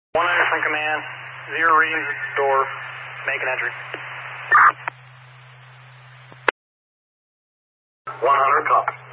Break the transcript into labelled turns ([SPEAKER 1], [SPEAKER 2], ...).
[SPEAKER 1] 100 from command. 0 readings at the door. Make an entry. 100 copy.